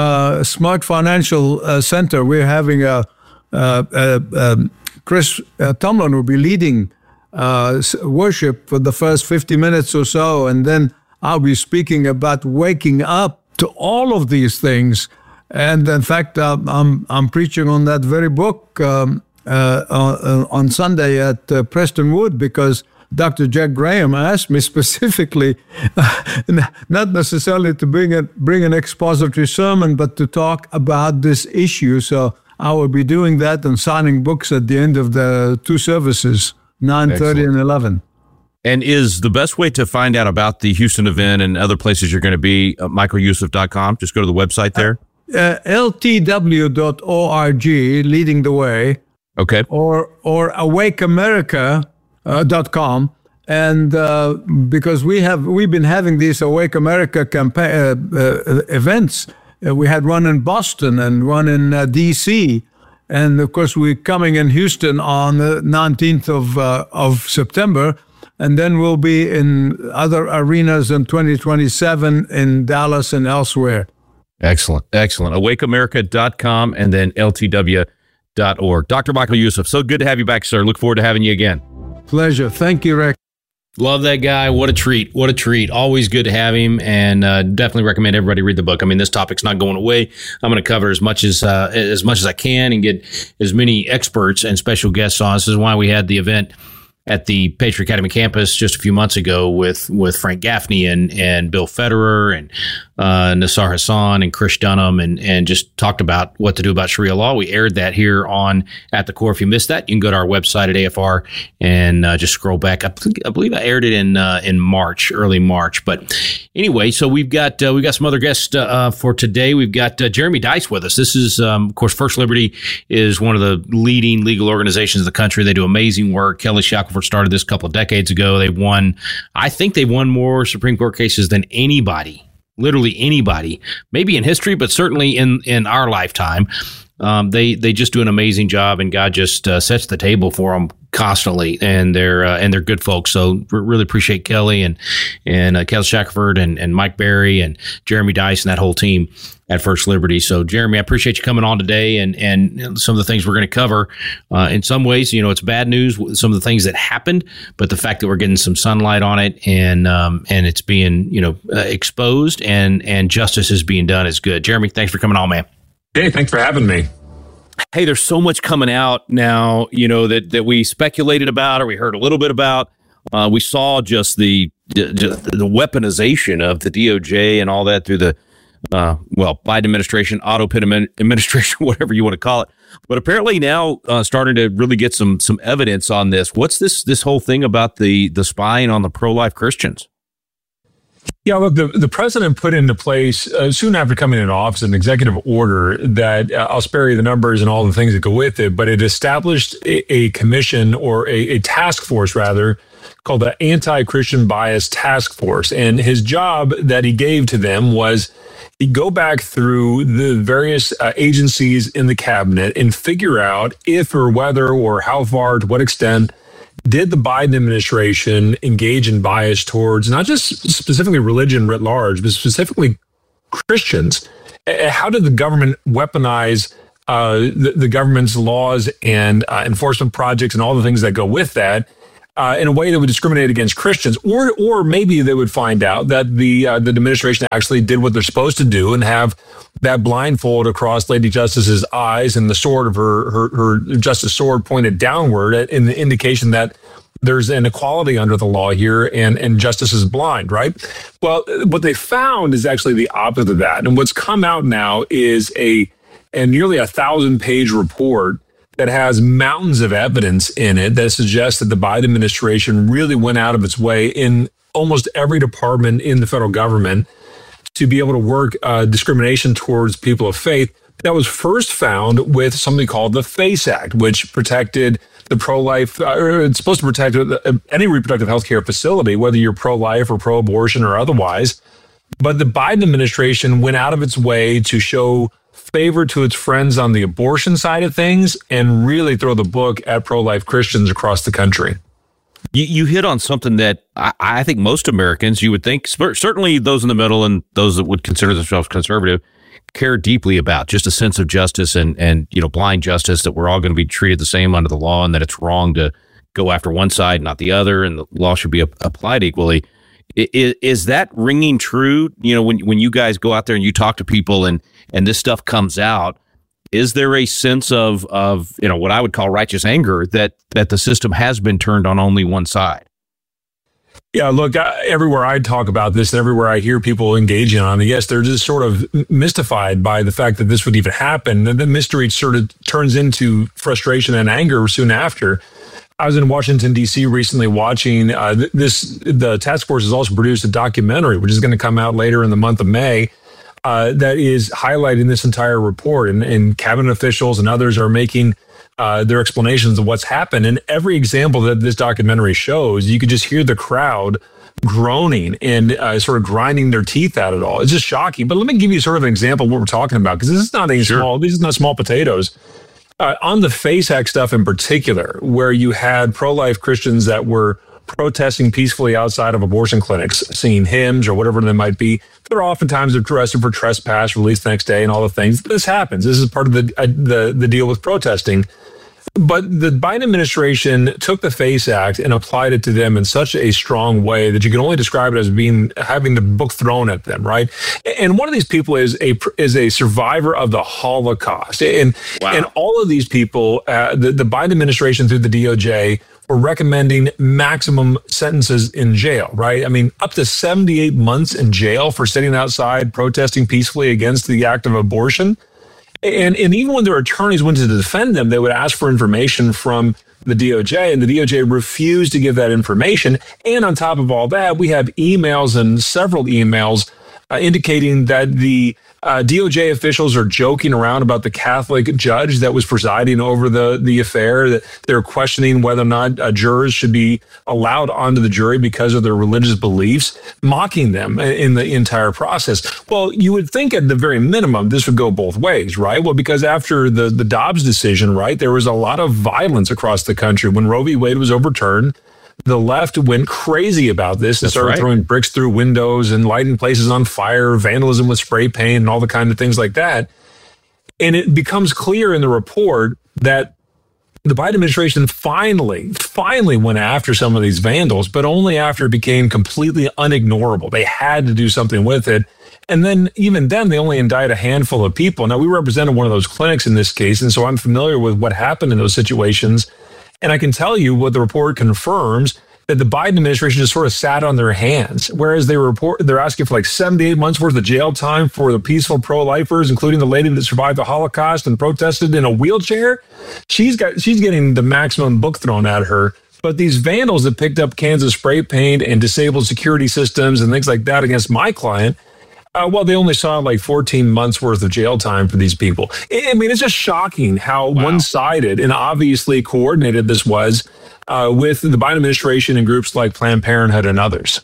X: Center. We're having Chris Tomlin will be leading worship for the first 50 minutes or so, and then I'll be speaking about waking up to all of these things. And in fact, I'm preaching on that very book on Sunday at Preston Wood, because Dr. Jack Graham asked me specifically, not necessarily to bring an expository sermon, but to talk about this issue. So I will be doing that and signing books at the end of the two services, 9:30 and 11.
A: And is the best way to find out about the Houston event and other places you're going to be michaelyoussef.com? Just go to the website there.
X: LTW.org, leading the way.
A: Okay.
X: Or awakeamerica.com. And because we've been having these Awake America events. We had one in Boston and one in D.C. And of course, we're coming in Houston on the 19th of September. And then we'll be in other arenas in 2027 in Dallas and elsewhere.
A: Excellent. awakeamerica.com and then LTW.org. Dr. Michael Youssef, so good to have you back, sir. Look forward to having you again.
X: Pleasure. Thank you, Rick.
V: Love that guy. What a treat. Always good to have him, and definitely recommend everybody read the book. I mean, this topic's not going away. I'm going to cover as much as I can and get as many experts and special guests on. This is why we had the event at the Patriot Academy campus just a few months ago with Frank Gaffney and Bill Federer and Nassar Hassan and Chris Dunham and just talked about what to do about Sharia law. We aired that here on At the Core. If you missed that, you can go to our website at AFR and just scroll back. I believe I aired it in March, early March. But anyway, so we've got some other guests for today. We've got Jeremy Dys with us. This is, of course, First Liberty is one of the leading legal organizations in the country. They do amazing work. Kelly Shackelford started this a couple of decades ago. I think they've won more Supreme Court cases than anybody. Literally anybody, maybe in history, but certainly in our lifetime. They just do an amazing job, and God just sets the table for them constantly, and they're good folks. So really appreciate Kelly and Kelly Shackelford and Mike Berry and Jeremy Dys and that whole team at First Liberty. So Jeremy, I appreciate you coming on today and some of the things we're going to cover. In some ways, it's bad news, some of the things that happened, but the fact that we're getting some sunlight on it and it's being exposed and justice is being done is good. Jeremy, thanks for coming on, man.
C: Hey, thanks for having me.
A: Hey, there's so much coming out now, that we speculated about or we heard a little bit about. We saw just the weaponization of the DOJ and all that through the Biden administration, auto pit administration, whatever you want to call it. But apparently now starting to really get some evidence on this. What's this whole thing about the spying on the pro-life Christians?
C: Yeah, look, the president put into place soon after coming into office an executive order that I'll spare you the numbers and all the things that go with it, but it established a commission or a task force, rather, called the Anti-Christian Bias Task Force. And his job that he gave to them was go back through the various agencies in the cabinet and figure out if or whether or how far, to what extent, did the Biden administration engage in bias towards not just specifically religion writ large, but specifically Christians? How did the government weaponize the government's laws and enforcement projects and all the things that go with that in a way that would discriminate against Christians, or maybe they would find out that the administration actually did what they're supposed to do and have that blindfold across Lady Justice's eyes and the sword of her justice sword pointed downward in the indication that there's inequality under the law here and justice is blind, right? Well, what they found is actually the opposite of that. And what's come out now is a nearly 1,000-page report that has mountains of evidence in it that suggests that the Biden administration really went out of its way in almost every department in the federal government to be able to work discrimination towards people of faith. That was first found with something called the FACE Act, which protected the pro-life, or it's supposed to protect any reproductive health care facility, whether you're pro-life or pro-abortion or otherwise. But the Biden administration went out of its way to show favor to its friends on the abortion side of things and really throw the book at pro-life Christians across the country.
A: You hit on something that I think most Americans, you would think, certainly those in the middle and those that would consider themselves conservative, care deeply about, just a sense of justice and blind justice, that we're all going to be treated the same under the law and that it's wrong to go after one side, not the other, and the law should be applied equally. Is that ringing true? When you guys go out there and you talk to people and this stuff comes out, is there a sense of what I would call righteous anger that the system has been turned on only one side?
C: Yeah, look, everywhere I talk about this and everywhere I hear people engaging on it, yes, they're just sort of mystified by the fact that this would even happen. And the mystery sort of turns into frustration and anger soon after. I was in Washington, D.C. recently watching the task force has also produced a documentary, which is going to come out later in the month of May, that is highlighting this entire report. And cabinet officials and others are making their explanations of what's happened. And every example that this documentary shows, you could just hear the crowd groaning and sort of grinding their teeth at it all. It's just shocking. But let me give you sort of an example of what we're talking about, because this is not these are not small potatoes. On the FACE Act stuff in particular, where you had pro-life Christians that were protesting peacefully outside of abortion clinics, singing hymns or whatever they might be, they're oftentimes arrested for trespass, released the next day, and all the things. This happens. This is part of the deal with protesting. But the Biden administration took the FACE Act and applied it to them in such a strong way that you can only describe it as having the book thrown at them, right? And one of these people is a survivor of the Holocaust. And all of these people, the Biden administration through the DOJ were recommending maximum sentences in jail, right? I mean, up to 78 months in jail for sitting outside protesting peacefully against the act of abortion. And even when their attorneys went to defend them, they would ask for information from the DOJ, and the DOJ refused to give that information. And on top of all that, we have emails and several emails indicating that the DOJ officials are joking around about the Catholic judge that was presiding over the affair, that they're questioning whether or not jurors should be allowed onto the jury because of their religious beliefs, mocking them in the entire process. Well, you would think at the very minimum, this would go both ways, right? Well, because after the Dobbs decision, right, there was a lot of violence across the country. When Roe v. Wade was overturned, the left went crazy about this and started throwing bricks through windows and lighting places on fire, vandalism with spray paint and all the kind of things like that. And it becomes clear in the report that the Biden administration finally went after some of these vandals, but only after it became completely unignorable. They had to do something with it. And then even then, they only indict a handful of people. Now, we represented one of those clinics in this case, and so I'm familiar with what happened in those situations. And I can tell you what the report confirms, that the Biden administration just sort of sat on their hands, whereas they're asking for like 78 months worth of jail time for the peaceful pro-lifers, including the lady that survived the Holocaust and protested in a wheelchair. She's getting the maximum book thrown at her. But these vandals that picked up cans of spray paint and disabled security systems and things like that against my client, well, they only saw like 14 months worth of jail time for these people. I mean, it's just shocking how one-sided and obviously coordinated this was with the Biden administration and groups like Planned Parenthood and others.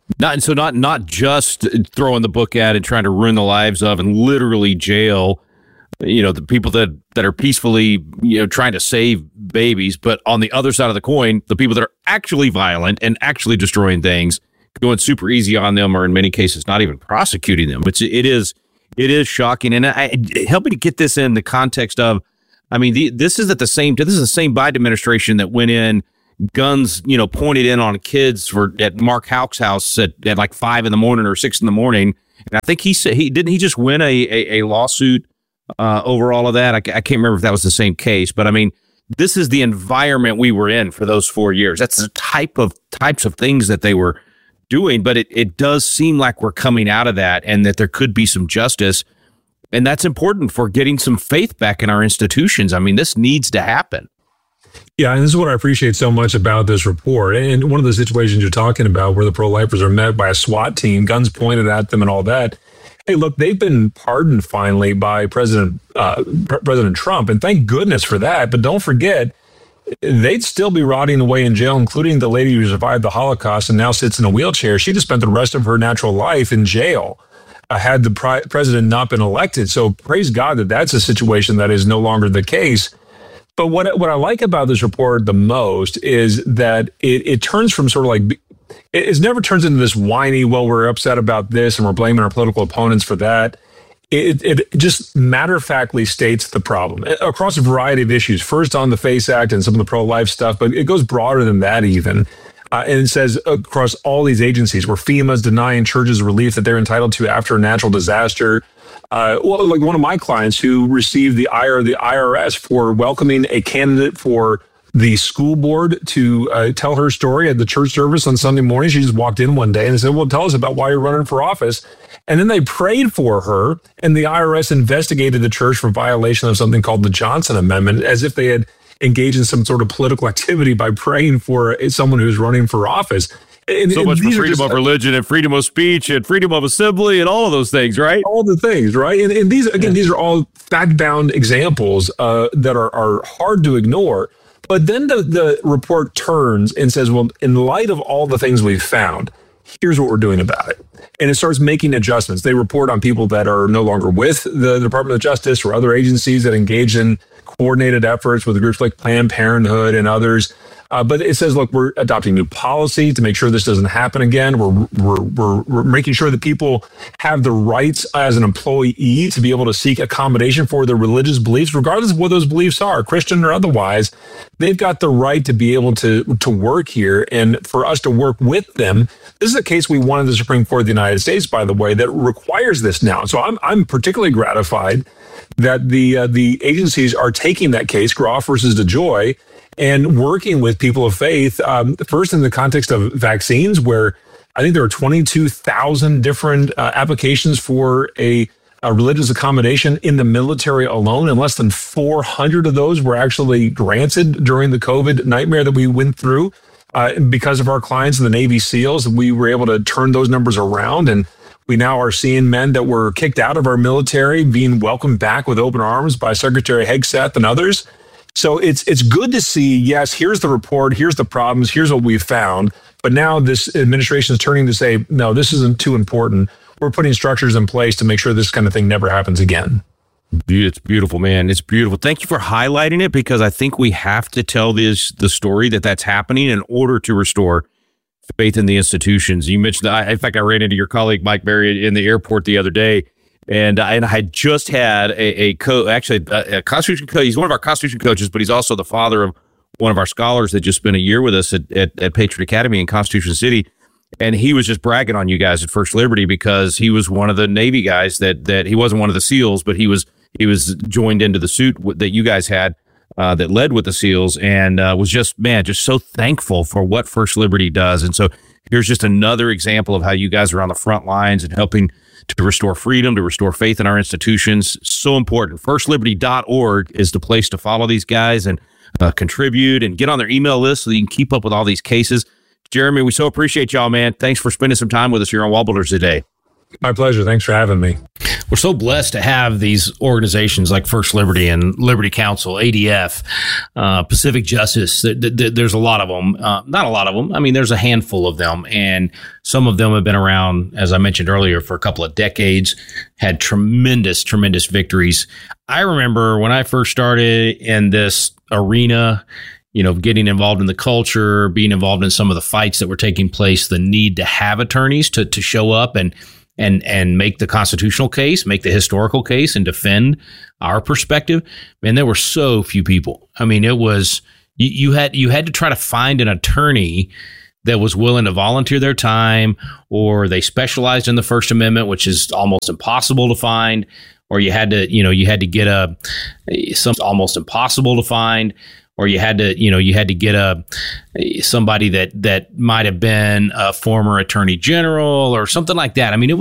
A: Not just throwing the book at and trying to ruin the lives of and literally jail, the people that are peacefully, trying to save babies, but on the other side of the coin, the people that are actually violent and actually destroying things, going super easy on them, or in many cases not even prosecuting them. It It is shocking. And help me to get this in the context of, I mean, this is the same Biden administration that went in, guns, pointed in on kids at Mark Houck's house at like 5 a.m. or 6 a.m. And I think he said he just win a lawsuit over all of that. I can't remember if that was the same case, but I mean, this is the environment we were in for those 4 years. That's the types of things that they were doing, but it does seem like we're coming out of that and that there could be some justice. And that's important for getting some faith back in our institutions. I mean, this needs to happen.
C: Yeah, and this is what I appreciate so much about this report. And one of the situations you're talking about where the pro-lifers are met by a SWAT team, guns pointed at them and all that. Hey, look, they've been pardoned finally by President Trump, and thank goodness for that. But don't forget, they'd still be rotting away in jail, including the lady who survived the Holocaust and now sits in a wheelchair. She just spent the rest of her natural life in jail had the president not been elected. So praise God that that's a situation that is no longer the case. But what I like about this report the most is that it turns from sort of like, it never turns into this whiny, well, we're upset about this and we're blaming our political opponents for that. It just matter-of-factly states the problem across a variety of issues. First on the FACE Act and some of the pro-life stuff, but it goes broader than that even. And it says across all these agencies where FEMA's denying churches relief that they're entitled to after a natural disaster. Well, like one of my clients who received the IRS for welcoming a candidate for the school board to tell her story at the church service on Sunday morning. She just walked in one day and they said, well, tell us about why you're running for office. And then they prayed for her, and the IRS investigated the church for violation of something called the Johnson Amendment, as if they had engaged in some sort of political activity by praying for someone who's running for office.
A: So much for freedom of religion and freedom of speech and freedom of assembly and all of those things, right?
C: All the things, right? And these, again, these are all fact-bound examples that are hard to ignore. But then the report turns and says, well, in light of all the things we've found, here's what we're doing about it. And it starts making adjustments. They report on people that are no longer with the Department of Justice or other agencies that engage in coordinated efforts with groups like Planned Parenthood and others. But it says, look, we're adopting new policy to make sure this doesn't happen again. We're making sure that people have the rights as an employee to be able to seek accommodation for their religious beliefs, regardless of what those beliefs are, Christian or otherwise. They've got the right to be able to work here, and for us to work with them. This is a case we won in the Supreme Court of the United States, by the way, that requires this now. So I'm particularly gratified that the agencies are taking that case, Groff versus DeJoy, and working with people of faith, first in the context of vaccines, where I think there are 22,000 different applications for a religious accommodation in the military alone, and less than 400 of those were actually granted during the COVID nightmare that we went through. Because of our clients in the Navy SEALs, we were able to turn those numbers around, and we now are seeing men that were kicked out of our military being welcomed back with open arms by Secretary Hegseth and others. So it's good to see, yes, here's the report, here's the problems, here's what we've found. But now this administration is turning to say, no, this isn't too important. We're putting structures in place to make sure this kind of thing never happens again.
A: It's beautiful, man. It's beautiful. Thank you for highlighting it, because I think we have to tell the story that's happening in order to restore faith in the institutions. You mentioned, in fact, I ran into your colleague, Mike Berry, in the airport the other day. And I had just had a Constitution coach. He's one of our Constitution coaches, but he's also the father of one of our scholars that just spent a year with us at Patriot Academy in Constitution City. And he was just bragging on you guys at First Liberty, because he was one of the Navy guys that he wasn't one of the SEALs, but he was joined into the suit that you guys had that led with the SEALs, and was just so thankful for what First Liberty does. And so here's just another example of how you guys are on the front lines and helping to restore freedom, to restore faith in our institutions. So important. FirstLiberty.org is the place to follow these guys and contribute and get on their email list so that you can keep up with all these cases. Jeremy, we so appreciate y'all, man. Thanks for spending some time with us here on Wallbuilders today.
C: My pleasure. Thanks for having me.
V: We're so blessed to have these organizations like First Liberty and Liberty Council, ADF, Pacific Justice. There's a lot of them. Not a lot of them. I mean, there's a handful of them. And some of them have been around, as I mentioned earlier, for a couple of decades, had tremendous, tremendous victories. I remember when I first started in this arena, getting involved in the culture, being involved in some of the fights that were taking place, the need to have attorneys to show up and
A: and make the constitutional case, make the historical case, and defend our perspective. And there were so few people. I mean, it was you had to try to find an attorney that was willing to volunteer their time, or they specialized in the First Amendment, which is almost impossible to find, or you had to get almost impossible to find, or you had to get somebody that might have been a former attorney general or something like that. I mean, it